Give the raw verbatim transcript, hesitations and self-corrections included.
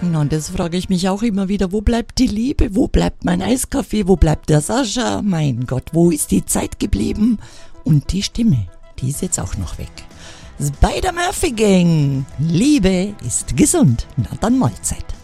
Und das frage ich mich auch immer wieder, wo bleibt die Liebe, wo bleibt mein Eiskaffee, wo bleibt der Sascha, mein Gott, wo ist die Zeit geblieben? Und die Stimme, die ist jetzt auch noch weg. Spider-Murphy Gang, Liebe ist gesund, na dann Mahlzeit.